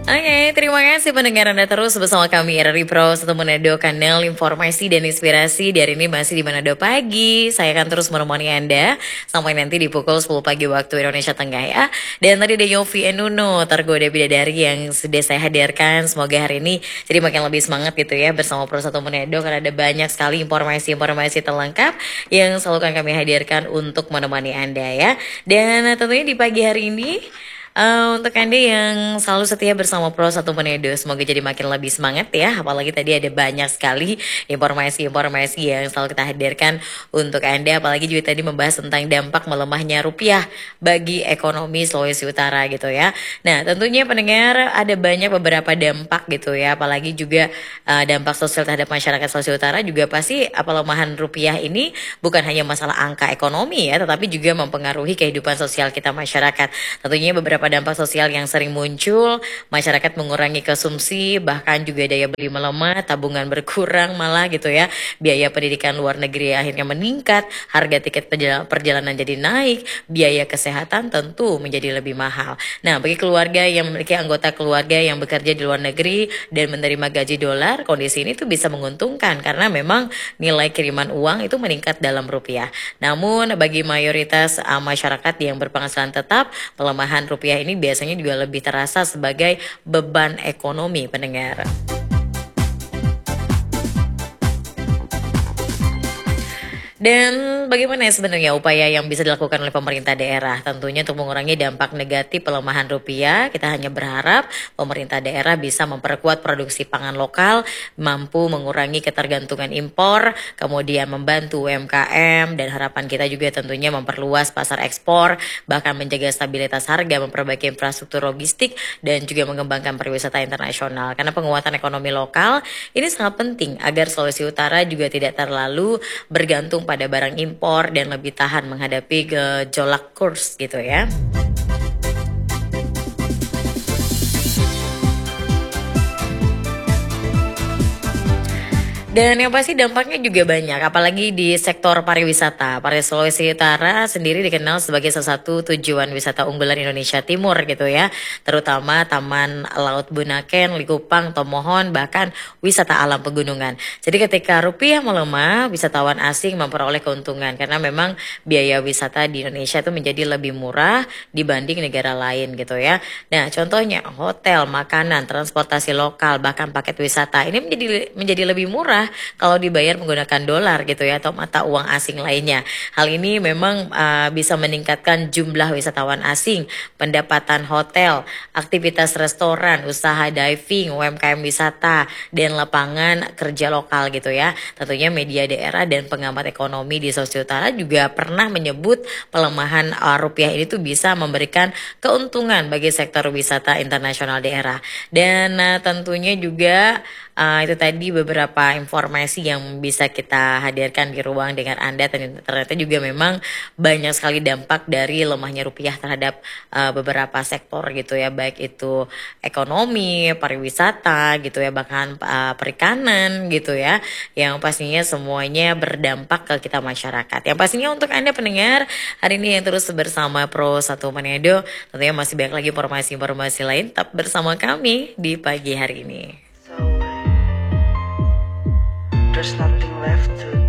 Oke, terima kasih pendengar Anda terus bersama kami RRI Pro 1 Manado, kanal informasi dan inspirasi. Dari ini masih di Manado Pagi. Saya akan terus menemani Anda sampai nanti di pukul 10 pagi waktu Indonesia Tengah ya. Dan tadi ada Yofi Enuno, Tergoda Bidadari yang sudah saya hadirkan. Semoga hari ini jadi makin lebih semangat gitu ya bersama Pro 1 Manado, karena ada banyak sekali informasi-informasi terlengkap yang selalu akan kami hadirkan untuk menemani Anda ya. Dan tentunya di pagi hari ini untuk Anda yang selalu setia bersama Pro 1 Manado, semoga jadi makin lebih semangat ya. Apalagi tadi ada banyak sekali informasi-informasi yang selalu kita hadirkan untuk Anda. Apalagi juga tadi membahas tentang dampak melemahnya rupiah bagi ekonomi Sulawesi Utara gitu ya. Nah tentunya pendengar ada banyak beberapa dampak gitu ya. Apalagi juga dampak sosial terhadap masyarakat Sulawesi Utara juga pasti pelemahan rupiah ini bukan hanya masalah angka ekonomi ya, tetapi juga mempengaruhi kehidupan sosial kita masyarakat. Tentunya beberapa dampak sosial yang sering muncul, masyarakat mengurangi konsumsi, bahkan juga daya beli melemah, tabungan berkurang malah gitu ya. Biaya pendidikan luar negeri akhirnya meningkat, harga tiket perjalanan jadi naik, biaya kesehatan tentu menjadi lebih mahal. Nah, bagi keluarga yang memiliki anggota keluarga yang bekerja di luar negeri dan menerima gaji dolar, kondisi ini tuh bisa menguntungkan karena memang nilai kiriman uang itu meningkat dalam rupiah. Namun bagi mayoritas masyarakat yang berpenghasilan tetap, pelemahan rupiah ini biasanya juga lebih terasa sebagai beban ekonomi pendengar. Dan bagaimana sebenarnya upaya yang bisa dilakukan oleh pemerintah daerah? Tentunya untuk mengurangi dampak negatif pelemahan rupiah, kita hanya berharap pemerintah daerah bisa memperkuat produksi pangan lokal, mampu mengurangi ketergantungan impor, kemudian membantu UMKM, dan harapan kita juga tentunya memperluas pasar ekspor, bahkan menjaga stabilitas harga, memperbaiki infrastruktur logistik, dan juga mengembangkan pariwisata internasional. Karena penguatan ekonomi lokal ini sangat penting agar Sulawesi Utara juga tidak terlalu bergantung pada barang impor dan lebih tahan menghadapi gejolak kurs gitu ya. Dan yang pasti dampaknya juga banyak, apalagi di sektor pariwisata. Sulawesi Utara sendiri dikenal sebagai salah satu tujuan wisata unggulan Indonesia Timur gitu ya. Terutama Taman Laut Bunaken, Likupang, Tomohon, bahkan wisata alam pegunungan. Jadi ketika rupiah melemah, wisatawan asing memperoleh keuntungan karena memang biaya wisata di Indonesia itu menjadi lebih murah dibanding negara lain gitu ya. Nah contohnya hotel, makanan, transportasi lokal, bahkan paket wisata ini menjadi lebih murah kalau dibayar menggunakan dolar gitu ya, atau mata uang asing lainnya. Hal ini memang bisa meningkatkan jumlah wisatawan asing, pendapatan hotel, aktivitas restoran, usaha diving, UMKM wisata, dan lapangan kerja lokal gitu ya. Tentunya media daerah dan pengamat ekonomi di Sulawesi Utara juga pernah menyebut pelemahan rupiah ini tuh bisa memberikan keuntungan bagi sektor wisata internasional daerah. Dan tentunya juga itu tadi beberapa informasi yang bisa kita hadirkan di ruang dengar Anda. Ternyata juga memang banyak sekali dampak dari lemahnya rupiah terhadap beberapa sektor gitu ya, baik itu ekonomi, pariwisata gitu ya, bahkan perikanan gitu ya, yang pastinya semuanya berdampak ke kita masyarakat. Yang pastinya untuk Anda pendengar hari ini yang terus bersama Pro 1 Manado, tentunya masih banyak lagi informasi-informasi lain. Tetap bersama kami di pagi hari ini. There's nothing left to